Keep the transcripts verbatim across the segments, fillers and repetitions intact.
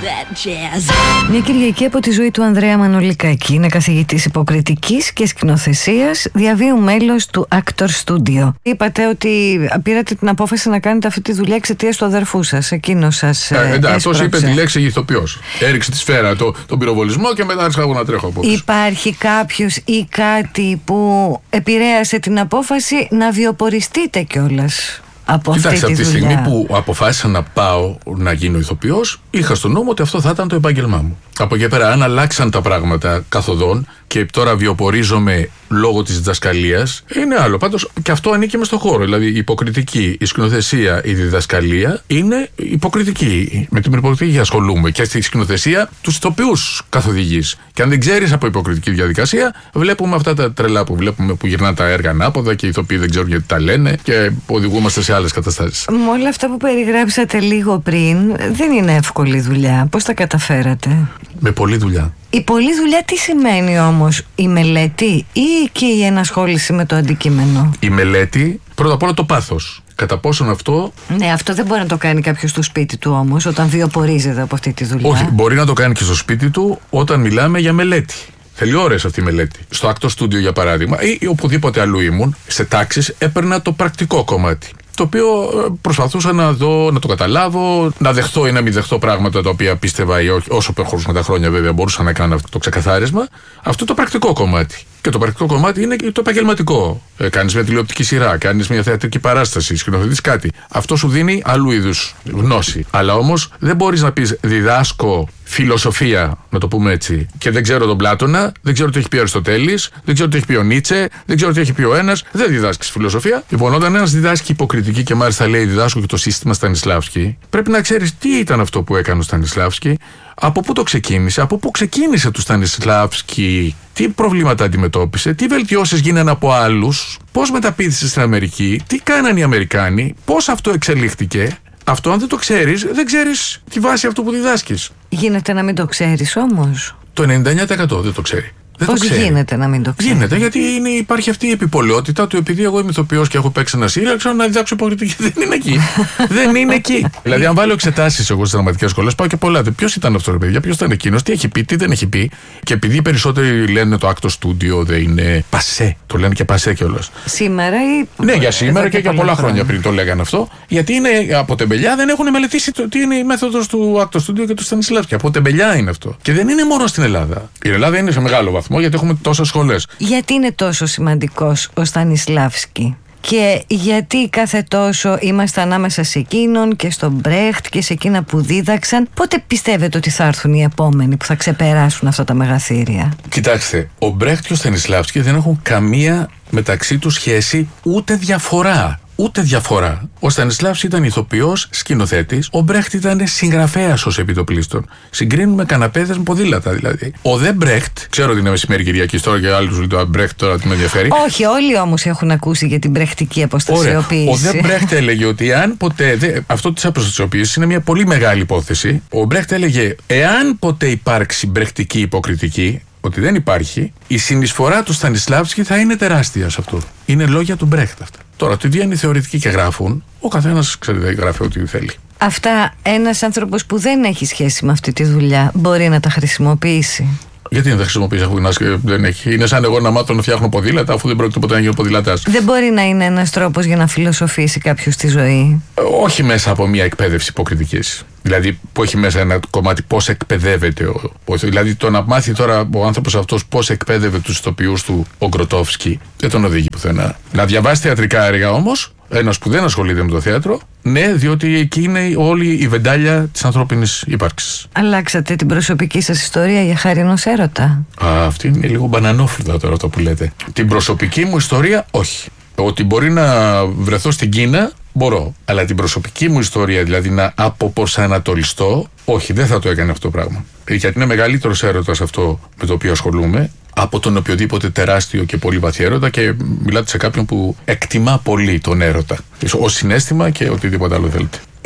Μια Κυριακή από τη ζωή του Ανδρέα Μανολικάκη. Είναι καθηγητής υποκριτικής και σκηνοθεσίας, διαβίου μέλος του Actor Studio. Είπατε ότι πήρατε την απόφαση να κάνετε αυτή τη δουλειά εξαιτίας του αδερφού σας. Εκείνος σας ε, εντάξει, αυτός είπε τη λέξη ηθοποιός. Έριξε τη σφαίρα, το, τον πυροβολισμό και μετά άρχισα να τρέχω από πίσω. Υπάρχει κάποιος ή κάτι που επηρέασε την απόφαση να βιοποριστείτε κιόλας? Από Κοιτάξτε, αυτή από τη τη στιγμή που αποφάσισα να πάω να γίνω ηθοποιός, είχα στο νου μου ότι αυτό θα ήταν το επάγγελμά μου. Από εκεί πέρα, αν αλλάξαν τα πράγματα καθοδόν και τώρα βιοπορίζομαι λόγω της διδασκαλίας, είναι άλλο. Πάντως και αυτό ανήκει μες στο χώρο. Δηλαδή η υποκριτική, η σκηνοθεσία, η διδασκαλία είναι υποκριτική. Με την υποκριτική ασχολούμαι. Και στη σκηνοθεσία τους ηθοποιούς καθοδηγείς. Και αν δεν ξέρεις από υποκριτική διαδικασία, βλέπουμε αυτά τα τρελά που βλέπουμε που γυρνάνε τα έργα ανάποδα και οι ηθοποιοί δεν ξέρουν γιατί τα λένε και οδηγούμαστε σε άλλες καταστάσεις. Με όλα αυτά που περιγράψατε λίγο πριν, δεν είναι εύκολη δουλειά. Πώς τα καταφέρατε? Με πολλή δουλειά. Η πολλή δουλειά τι σημαίνει όμως? Η μελέτη ή και η ενασχόληση με το αντικείμενο? Η μελέτη, πρώτα απ' όλα το πάθος. Κατά πόσον αυτό. Ναι, αυτό δεν μπορεί να το κάνει κάποιος στο σπίτι του όμως, όταν βιοπορίζεται από αυτή τη δουλειά. Όχι, μπορεί να το κάνει και στο σπίτι του όταν μιλάμε για μελέτη. Θέλει ώρες αυτή η μελέτη. Στο Actor Studio, για παράδειγμα, ή οπουδήποτε αλλού ήμουν, σε τάξεις, έπαιρνα το πρακτικό κομμάτι. Το οποίο προσπαθούσα να δω, να το καταλάβω, να δεχτώ ή να μην δεχτώ πράγματα τα οποία πίστευα ή όχι. Όσο προχωρούσαν τα χρόνια, βέβαια, μπορούσα να κάνω αυτό το ξεκαθάρισμα. Αυτό το πρακτικό κομμάτι. Και το πρακτικό κομμάτι είναι το επαγγελματικό. Ε, κάνεις μια τηλεοπτική σειρά, κάνεις μια θεατρική παράσταση, σκηνοθετείς κάτι. Αυτό σου δίνει άλλου είδους γνώση. Αλλά όμως δεν μπορείς να πεις διδάσκω φιλοσοφία, να το πούμε έτσι, και δεν ξέρω τον Πλάτωνα, δεν ξέρω τι έχει πει ο Αριστοτέλης, δεν ξέρω τι έχει πει ο Νίτσε, δεν ξέρω τι έχει πει ο ένας, δεν διδάσκεις φιλοσοφία. Λοιπόν, όταν ένας διδάσκει υποκριτική και μάλιστα λέει διδάσκω και το σύστημα Στανισλάβσκι, πρέπει να ξέρεις τι ήταν αυτό που έκανε ο Στανισλάβσκι, από πού το ξεκίνησε, από πού ξεκίνησε του Στανισλάβσκι, τι προβλήματα αντιμετώπισε, τι βελτιώσεις γίνανε από άλλους, πώς μεταπήδησε στην Αμερική, τι κάνανε οι Αμερικάνοι, πώς αυτό εξελίχθηκε. Αυτό, αν δεν το ξέρεις, δεν ξέρεις τη βάση αυτού που διδάσκεις. Γίνεται να μην το ξέρεις όμως? Το ενενήντα εννέα τοις εκατό δεν το ξέρει. Δεν Πώς το γίνεται να μην το ξέρει? Γίνεται γιατί είναι, υπάρχει αυτή η επιπολαιότητα του επειδή εγώ είμαι ηθοποιός και έχω παίξει ένα σύριαλ, ξέρω να διδάξω υποκριτική. Δεν είναι εκεί. Δεν είναι εκεί. Δηλαδή, αν βάλω εξετάσεις εγώ στις δραματικές σχολές, πάω και πολλά. Ποιος ήταν αυτό, ρε παιδιά, ποιος ήταν εκείνος, τι έχει πει, τι δεν έχει πει. Και επειδή οι περισσότεροι λένε το Actor Studio δεν είναι πασέ, το λένε και πασέ κιόλας. Σήμερα ή. Ναι, για σήμερα και, και για πολλά χρόνια, χρόνια πριν το λέγανε αυτό. Γιατί είναι από τεμπελιά δεν έχουν μελετήσει το, τι είναι η μέθοδος του Actor Studio και του Στανισλάβσκι. Από τεμπελιά είναι αυτό. Και δεν είναι μόνο στην Ελλάδα. Η Ελλάδα είναι σε μεγάλο βαθμό γιατί έχουμε τόσα σχολές. Γιατί είναι τόσο σημαντικός ο Στανισλάβσκι και γιατί κάθε τόσο είμαστε ανάμεσα σε εκείνον και στον Μπρέχτ και σε εκείνα που δίδαξαν? Πότε πιστεύετε ότι θα έρθουν οι επόμενοι που θα ξεπεράσουν αυτά τα μεγαθύρια? Κοιτάξτε, ο Μπρέχτ και ο Στανισλάβσκι δεν έχουν καμία μεταξύ τους σχέση, ούτε διαφορά. Ούτε διαφορά. Ο Στανισλάβσκι ήταν ηθοποιός, σκηνοθέτης. Ο Μπρέχτ ήταν συγγραφέας ως επιτοπλίστων. Συγκρίνουμε καναπέδες με ποδήλατα δηλαδή. Ο δε Μπρέχτ, ξέρω ότι είναι μεσημέρι Κυριακή τώρα και άλλους λέει το Μπρέχτ τώρα τι με ενδιαφέρει. Όχι, όλοι όμως έχουν ακούσει για την μπρεχτική αποστασιοποίηση. Ο δε Μπρέχτ έλεγε ότι αν ποτέ. Δε, αυτό της αποστασιοποίησης είναι μια πολύ μεγάλη υπόθεση. Ο Μπρέχτ έλεγε, εάν ποτέ υπάρξει μπρεχτική υποκριτική, ότι δεν υπάρχει, η συνεισφορά του Στανισλάβσκι θα είναι τεράστια σε αυτό. Είναι λόγια του Μπρέχτ αυτά. Τώρα, τι βγαίνει θεωρητικοί και γράφουν, ο καθένας ξέρετε γράφει ό,τι θέλει. Αυτά ένας άνθρωπος που δεν έχει σχέση με αυτή τη δουλειά μπορεί να τα χρησιμοποιήσει? Γιατί να τα χρησιμοποιήσει αφού δεν έχει? Είναι σαν εγώ να μάθω να φτιάχνω ποδήλατα αφού δεν πρόκειται ποτέ να γίνω ποδηλατάς. Δεν μπορεί να είναι ένας τρόπος για να φιλοσοφήσει κάποιος τη ζωή? Ε, όχι μέσα από μια εκπαίδευση υποκριτικής. Δηλαδή που έχει μέσα ένα κομμάτι πώς εκπαιδεύεται ο, ο, δηλαδή το να μάθει τώρα ο άνθρωπος αυτός πώς εκπαίδευε τους ηθοποιούς του ο Γκροτόφσκι δεν τον οδηγεί πουθενά. Να διαβάσει θεατρικά έργα όμως, ένας που δεν ασχολείται με το θέατρο, ναι, διότι εκεί είναι όλη η βεντάλια της ανθρώπινης ύπαρξης. Αλλάξατε την προσωπική σας ιστορία για χάρη ενός έρωτα? Α, αυτή είναι λίγο μπανανόφλουδα τώρα αυτό που λέτε. Την προσωπική μου ιστορία όχι. Ότι μπορεί να βρεθώ στην Κίνα, μπορώ. Αλλά την προσωπική μου ιστορία, δηλαδή να αποπροσανατολιστώ, όχι, δεν θα το έκανε αυτό το πράγμα. Γιατί είναι μεγαλύτερος έρωτας αυτό με το οποίο ασχολούμαι από τον οποιοδήποτε τεράστιο και πολύ βαθύ έρωτα και μιλάτε σε κάποιον που εκτιμά πολύ τον έρωτα. Ως συναίσθημα και οτιδήποτε άλλο θέλετε.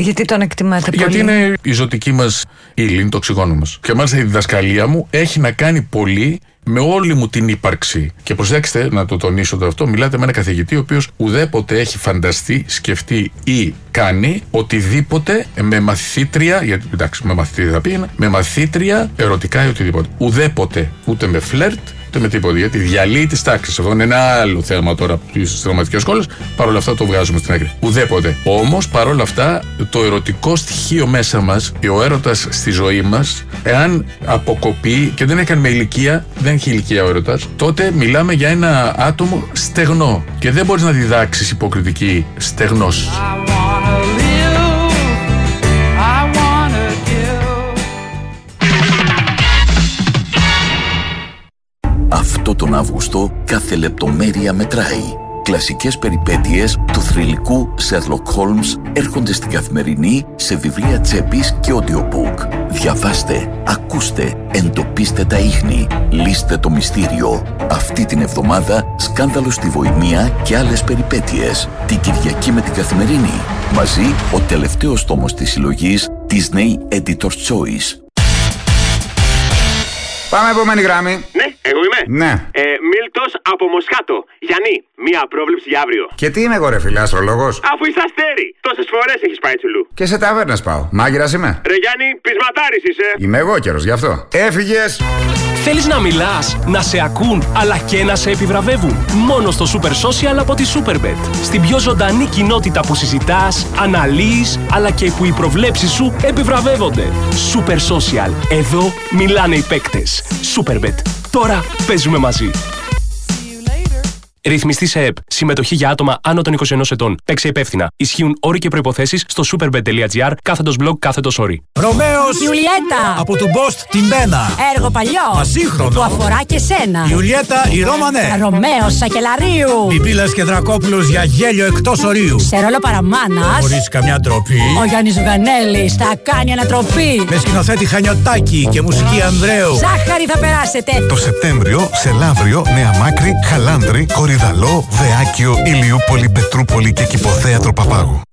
Γιατί τον εκτιμάτε πολύ? Γιατί είναι η ζωτική μας ύλη, είναι το οξυγόνο μας. Και μάλιστα η διδασκαλία μου έχει να κάνει πολύ με όλη μου την ύπαρξη. Και προσέξτε, να το τονίσω το αυτό, μιλάτε με ένα καθηγητή ο οποίος ουδέποτε έχει φανταστεί, σκεφτεί ή κάνει οτιδήποτε με μαθήτρια, γιατί εντάξει, με μαθήτρια θα πει, με μαθήτρια ερωτικά ή οτιδήποτε. Ουδέποτε, ούτε με φλερτ, ούτε με τίποτα. Γιατί διαλύει τις τάξεις. Αυτό είναι ένα άλλο θέμα τώρα στις δραματικές σχόλες. Παρ' όλα αυτά το βγάζουμε στην άκρη. Ουδέποτε. Όμως, παρόλα αυτά, το ερωτικό στοιχείο μέσα μας, ο έρωτας στη ζωή μας, εάν αποκοπεί και δεν έχει κάνει με ηλικία, δεν έχει ηλικία ο έρωτας, τότε μιλάμε για ένα άτομο στεγνό. Και δεν μπορείς να διδάξεις υποκριτική στεγνός. Αυτό τον Αύγουστο κάθε λεπτομέρεια μετράει. Κλασικές περιπέτειες του θρυλικού Sherlock Holmes έρχονται στην Καθημερινή σε βιβλία τσέπης και audiobook. Διαβάστε, ακούστε, εντοπίστε τα ίχνη, λύστε το μυστήριο. Αυτή την εβδομάδα σκάνδαλο στη Βοημία και άλλες περιπέτειες. Την Κυριακή με την Καθημερινή. Μαζί ο τελευταίος τόμος της συλλογής Disney Editor's Choice. Πάμε επόμενη γράμμη. Ναι, εγώ είμαι. Ναι. Ε, Μίλτος από Μοσχάτο. Γιάννη, μία πρόβλεψη για αύριο. Και τι είμαι εγώ, ρε φίλε, αστρολόγος? Αφού είσαι αστέρι, τόσες φορές έχεις πάει τσουλού. Και σε ταβέρνες πάω. Μάγειρας είμαι. Ρε Γιάννη, πεισματάρης είσαι. Είμαι εγώ καιρος γι' αυτό. Έφυγες. Θέλεις να μιλάς, να σε ακούν, αλλά και να σε επιβραβεύουν? Μόνο στο Super Social από τη Superbet. Στην πιο ζωντανή κοινότητα που συζητάς, αναλύεις, αλλά και που οι προβλέψεις σου επιβραβεύονται. Super Social. Εδώ μιλάνε οι παίκτες. Superbet. Τώρα παίζουμε μαζί. Ρυθμιστή σε ΕΠ. Συμμετοχή για άτομα άνω των είκοσι ενός ετών. Παίξε υπεύθυνα. Ισχύουν όροι και προϋποθέσεις στο superbet.gr κάθετος blog κάθετος όροι. Ρωμαίος Ιουλιέτα από του Μπόστ την Μπένα. Έργο παλιό Ασύγχρονο. που αφορά και σένα. Ιουλιέτα η Ρώμανε. Ρωμαίος Σακελαρίου. Πιπίλας και Δρακόπουλος για γέλιο εκτός ορίου. Σε ρόλο παραμάνας Χωρίς καμιά ντροπή. ο Γιάννης Βουγανέλης θα κάνει ανατροπή. Με σκηνοθέτη Χανιωτάκη και μουσική Ανδρέου. Ζάχαρη θα περάσετε. Το Σεπτέμβριο σε Λαύριο, Νέα Μάκρη, Χαλάνδρη, Κορυδαλό, Βεάκιο, Ηλιούπολη, Πετρούπολη και Κηποθέατρο Παπάγου.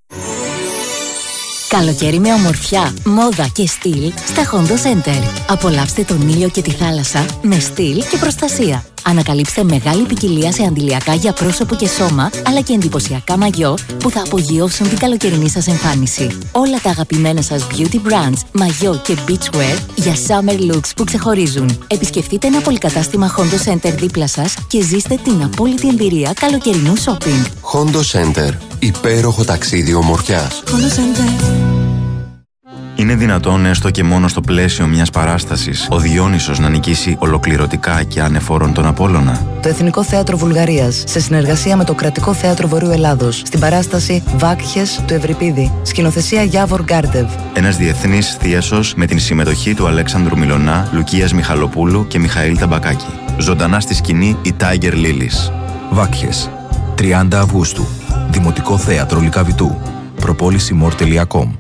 Καλοκαίρι με ομορφιά, μόδα και στυλ στα Hondo Center. Απολαύστε τον ήλιο και τη θάλασσα με στυλ και προστασία. Ανακαλύψτε μεγάλη ποικιλία σε αντιλιακά για πρόσωπο και σώμα, αλλά και εντυπωσιακά μαγιό που θα απογειώσουν την καλοκαιρινή σας εμφάνιση. Όλα τα αγαπημένα σας beauty brands, μαγιό και beachwear για summer looks που ξεχωρίζουν. Επισκεφτείτε ένα πολυκατάστημα Hondo Center δίπλα σας και ζήστε την απόλυτη εμπειρία καλοκαιρινού shopping. Hondo Center. Υπέροχο ταξίδι ομορφιάς. Hondo Center. Είναι δυνατόν έστω και μόνο στο πλαίσιο μιας παράστασης ο Διόνυσος να νικήσει ολοκληρωτικά και ανεφόρον τον Απόλλωνα? Το Εθνικό Θέατρο Βουλγαρίας, σε συνεργασία με το Κρατικό Θέατρο Βορείου Ελλάδος, στην παράσταση Βάκχες του Ευρυπίδη, σκηνοθεσία Γιάβορ Γκάρντεβ. Ένας διεθνής θίασος με την συμμετοχή του Αλέξανδρου Μιλωνά, Λουκίας Μιχαλοπούλου και Μιχαήλ Ταμπακάκη. Ζωντανά στη σκηνή η Tiger Lilies. Βάκχες, τριάντα Αυγούστου, Δημοτικό Θέατρο Λυκαβητού. προπόληση μορ τελεία κομ.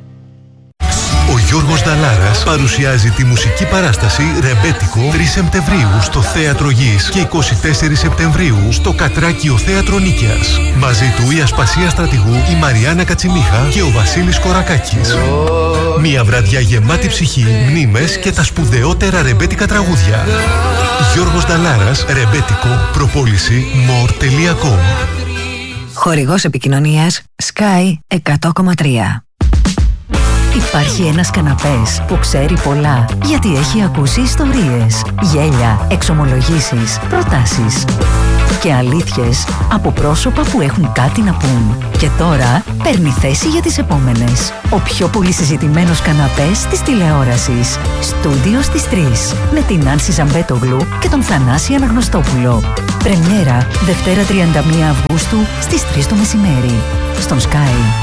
Ο Γιώργος Δαλάρας παρουσιάζει τη μουσική παράσταση Ρεμπέτικο τρεις Σεπτεμβρίου στο Θέατρο Γης και εικοστή τέταρτη Σεπτεμβρίου στο Κατράκιο Θέατρο Νίκαιας. Μαζί του η Ασπασία Στρατηγού, η Μαριάννα Κατσιμίχα και ο Βασίλης Κορακάκης. Μια βραδιά γεμάτη ψυχή, μνήμες και τα σπουδαιότερα ρεμπέτικα τραγούδια. Γιώργος Δαλάρας, Ρεμπέτικο, προπόληση μορ τελεία κομ. Χορηγός επικοινωνίας Sky εκατό κόμμα τρία. Υπάρχει ένας καναπές που ξέρει πολλά, γιατί έχει ακούσει ιστορίες, γέλια, εξομολογήσεις, προτάσεις και αλήθειες από πρόσωπα που έχουν κάτι να πούν. Και τώρα παίρνει θέση για τις επόμενες. Ο πιο πολύ συζητημένος καναπές της τηλεόρασης. Στούντιο στις τρεις. Με την Άνση Ζαμπέτογλου και τον Θανάση Αναγνωστόπουλο. Πρεμιέρα Δευτέρα τριάντα μία Αυγούστου στις τρεις το μεσημέρι. Στον Sky.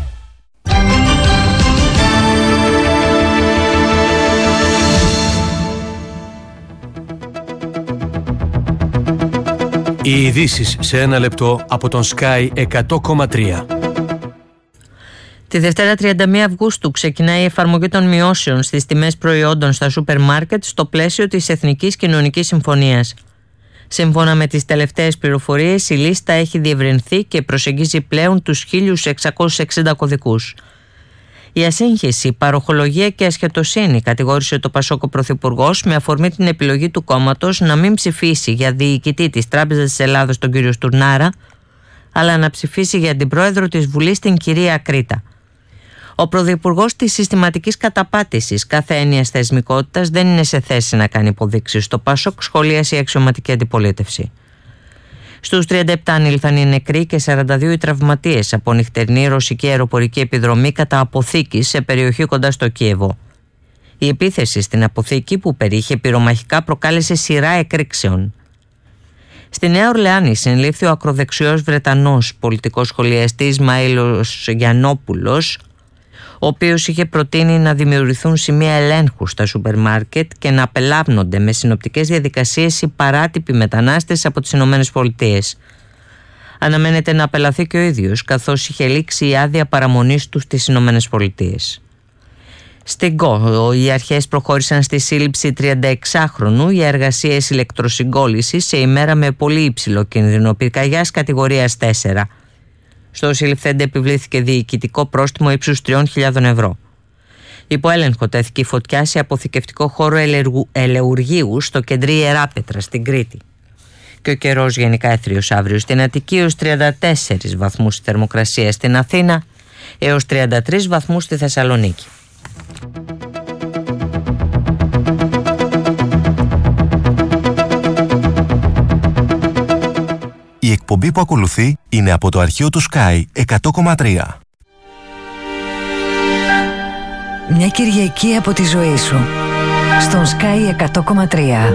Οι ειδήσεις σε ένα λεπτό από τον Sky εκατό κόμμα τρία. Τη Δευτέρα τριάντα μία Αυγούστου ξεκινάει η εφαρμογή των μειώσεων στις τιμές προϊόντων στα σούπερ μάρκετ στο πλαίσιο της Εθνικής Κοινωνικής Συμφωνίας. Σύμφωνα με τις τελευταίες πληροφορίες, η λίστα έχει διευρυνθεί και προσεγγίζει πλέον τους χίλια εξακόσιους εξήντα κωδικούς. Η ασύγχυση, παροχολογία και ασχετοσύνη, κατηγόρησε το Πασόκ ο Πρωθυπουργός με αφορμή την επιλογή του κόμματος να μην ψηφίσει για διοικητή της Τράπεζας της Ελλάδος τον κύριο Στουρνάρα, αλλά να ψηφίσει για την πρόεδρο της Βουλής την κυρία Κρήτα. Ο Πρωθυπουργός της συστηματικής καταπάτησης κάθε έννοιας θεσμικότητας δεν είναι σε θέση να κάνει υποδείξεις. Στο Πασόκ σχολίασε η αξιωματική αντιπολίτευση. Στους τριάντα επτά ανήλθαν οι νεκροί και σαράντα δύο οι τραυματίες από νυχτερινή ρωσική αεροπορική επιδρομή κατά αποθήκη σε περιοχή κοντά στο Κίεβο. Η επίθεση στην αποθήκη, που περιείχε πυρομαχικά, προκάλεσε σειρά εκρήξεων. Στη Νέα Ορλεάνη συνελήφθη ο ακροδεξιός Βρετανός πολιτικός σχολιαστής Μαΐλος Γιαννόπουλος, ο οποίος είχε προτείνει να δημιουργηθούν σημεία ελέγχου στα σούπερ μάρκετ και να απελάβνονται με συνοπτικές διαδικασίες οι παράτυποι μετανάστες από τις Ηνωμένες Πολιτείες. Αναμένεται να απελαθεί και ο ίδιος, καθώς είχε λήξει η άδεια παραμονής του στις Ηνωμένες Πολιτείες. Στην Γκο, οι αρχές προχώρησαν στη σύλληψη τριανταεξάχρονου για εργασίες ηλεκτροσυγκόλλησης σε ημέρα με πολύ υψηλό κίνδυνο πυρκαγιάς κατηγορίας τέσσερα. Στο συλληφθέντε επιβλήθηκε διοικητικό πρόστιμο ύψους τριών χιλιάδων ευρώ. Υπό έλεγχο τέθηκε η φωτιά σε αποθηκευτικό χώρο ελεουργείου στο κεντρί Ιεράπετρα στην Κρήτη. Και ο καιρός γενικά έθριος αύριο στην Αττική έως τριάντα τέσσερις βαθμούς η θερμοκρασία, στην Αθήνα έως τριάντα τρεις βαθμούς στη Θεσσαλονίκη. Η εκπομπή που ακολουθεί είναι από το αρχείο του Sky εκατό κόμμα τρία. Μια Κυριακή από τη ζωή σου στον Sky εκατό κόμμα τρία.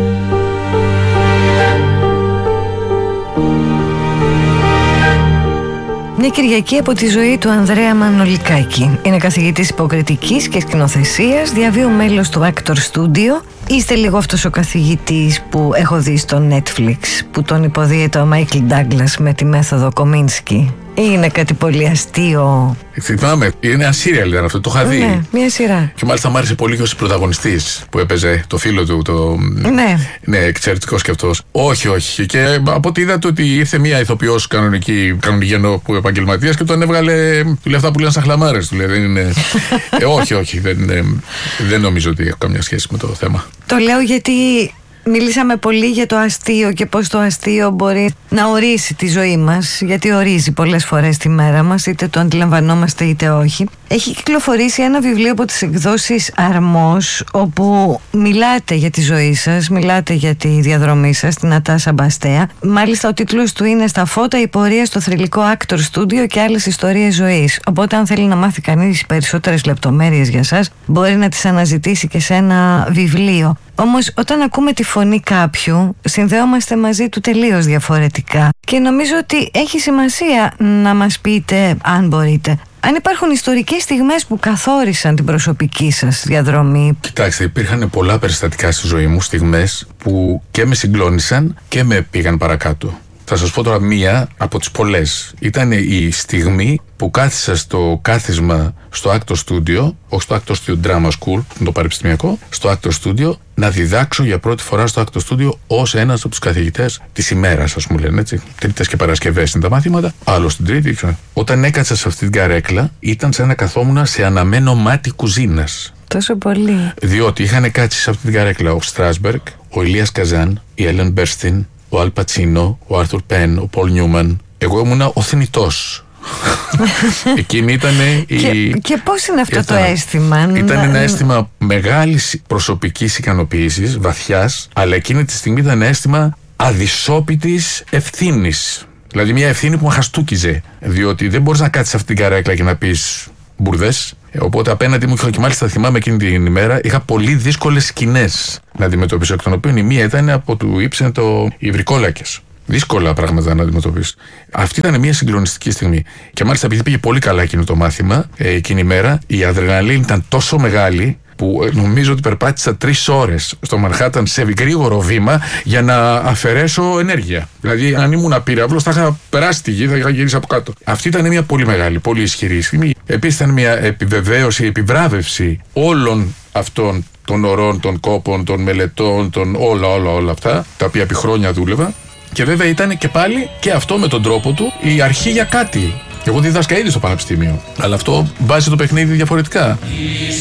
Μια Κυριακή από τη ζωή του Ανδρέα Μανολικάκη. Είναι καθηγητής υποκριτικής και σκηνοθεσίας, διαβίου μέλος του Actor Studio. Είστε λίγο αυτός ο καθηγητής που έχω δει στο Netflix, που τον υποδίεται ο Μάικλ Ντάγκλας με τη μέθοδο Κομίνσκι. Είναι κάτι πολύ αστείο. Θυμάμαι, είναι ένα σύριαλ ήταν αυτό, το είχα δει. Ναι, μια σειρά. Και μάλιστα μου άρεσε πολύ και ως πρωταγωνιστής που έπαιζε το φίλο του. Το... Ναι. Ναι, εξαιρετικός και αυτός. Όχι, όχι. Και από ό,τι είδατε ότι ήρθε μια ηθοποιός κανονική, κανονική που επαγγελματίας και τον έβγαλε λεφτά που λένε σαν χλαμάρες. Του λέει, δεν είναι... ε, όχι, όχι. Δεν, δεν νομίζω ότι έχω καμιά σχέση με το θέμα. Το λέω γιατί μιλήσαμε πολύ για το αστείο και πώς το αστείο μπορεί να ορίσει τη ζωή μας, γιατί ορίζει πολλές φορές τη μέρα μας, είτε το αντιλαμβανόμαστε είτε όχι. Έχει κυκλοφορήσει ένα βιβλίο από τις εκδόσεις Αρμός, όπου μιλάτε για τη ζωή σας, μιλάτε για τη διαδρομή σας, την Ατάσα Μπαστέα. Μάλιστα ο τίτλος του είναι «Στα φώτα, η πορεία στο θρυλικό Actor Studio και άλλες ιστορίες ζωής». Οπότε αν θέλει να μάθει κανείς περισσότερες λεπτομέρειες για σας, μπορεί να τις αναζητήσει και σε ένα βιβλίο. Όμως όταν ακούμε τη φωνή κάποιου, συνδεόμαστε μαζί του τελείως διαφορετικά. Και νομίζω ότι έχει σημασία να μας πείτε, αν μπορείτε, αν υπάρχουν ιστορικές στιγμές που καθόρισαν την προσωπική σας διαδρομή. Κοιτάξτε, υπήρχαν πολλά περιστατικά στη ζωή μου, στιγμές που και με συγκλώνησαν και με πήγαν παρακάτω. Θα σας πω τώρα μία από τις πολλές. Ήταν η στιγμή που κάθισα στο κάθισμα στο Actor Studio, όχι στο Actor Studio Drama School, το πανεπιστημιακό, στο Actor Studio, να διδάξω για πρώτη φορά στο Actor Studio ως ένας από τους καθηγητές της ημέρας, ας μου λένε έτσι. Τρίτες και Παρασκευές είναι τα μαθήματα, άλλο στην Τρίτη. Ξέρω. Όταν έκατσα σε αυτή την καρέκλα, ήταν σαν να καθόμουν σε αναμένο μάτι κουζίνας. Τόσο πολύ. Διότι είχαν κάτσει σε αυτή την καρέκλα ο Στράσμπεργκ, ο Ηλίας Καζάν, η Έλεν Μπέρστιν, ο Αλ Πατσίνο, ο Άρθουρ Πεν, ο Πολ Νιούμαν. Εγώ ήμουνα ο θνητός. Εκείνη ήταν η... Και, και πώς είναι αυτό ήταν, το αίσθημα? Ήταν ένα αίσθημα μεγάλης προσωπικής ικανοποίησης, βαθιάς, αλλά εκείνη τη στιγμή ήταν ένα αίσθημα αδυσόπιτης ευθύνης. Δηλαδή μια ευθύνη που με χαστούκιζε. Διότι δεν μπορείς να κάτσεις σε αυτή την καρέκλα και να πεις μπουρδές. Οπότε απέναντι μου, και μάλιστα θυμάμαι εκείνη την ημέρα, είχα πολύ δύσκολες σκηνές να αντιμετωπίσω. Εκ των οποίων η μία ήταν από του ύψε το οι βρικόλακες. Δύσκολα πράγματα να αντιμετωπίσει. Αυτή ήταν μια συγκλονιστική στιγμή. Και μάλιστα επειδή πήγε πολύ καλά εκείνο το μάθημα, ε, εκείνη η μέρα, η αδρεναλίνη ήταν τόσο μεγάλη που νομίζω ότι περπάτησα τρεις ώρες στο Μανχάταν σε γρήγορο βήμα για να αφαιρέσω ενέργεια. Δηλαδή, αν ήμουν απείραυλος, θα είχα περάσει τη γη, θα είχα γυρίσει από κάτω. Αυτή ήταν μια πολύ μεγάλη, πολύ ισχυρή στιγμή. Επίσης, ήταν μια επιβεβαίωση, επιβράβευση όλων αυτών των ωρών, των κόπων, των μελετών, των όλα, όλα, όλα αυτά, τα οποία επί χρόνια δούλευα. Και βέβαια ήταν και πάλι και αυτό με τον τρόπο του η αρχή για κάτι. Εγώ δίδασκα ήδη στο πανεπιστήμιο. Αλλά αυτό βάζει το παιχνίδι διαφορετικά.